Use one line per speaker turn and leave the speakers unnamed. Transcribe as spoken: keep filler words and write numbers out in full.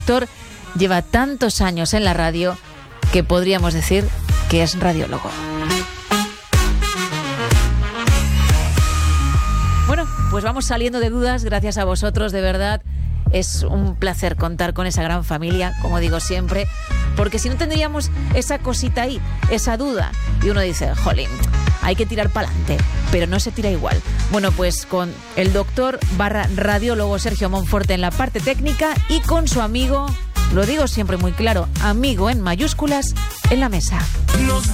doctor lleva tantos años en la radio que podríamos decir que es radiólogo. Bueno, pues vamos saliendo de dudas gracias a vosotros, de verdad. Es un placer contar con esa gran familia, como digo siempre, porque si no tendríamos esa cosita ahí, esa duda. Y uno dice, jolín, hay que tirar para adelante, pero no se tira igual. Bueno, pues con el doctor barra radiólogo Sergio Monforte en la parte técnica y con su amigo, lo digo siempre muy claro, amigo en mayúsculas, en la mesa.